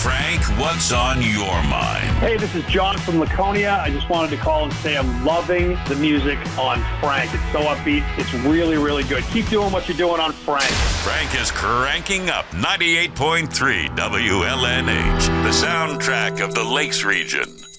Frank, what's on your mind? Hey, this is John from Laconia. I just wanted to call and say I'm loving the music on Frank. It's so upbeat. It's really, really good. Keep doing what you're doing on Frank. Frank is cranking up 98.3 WLNH, the soundtrack of the Lakes region.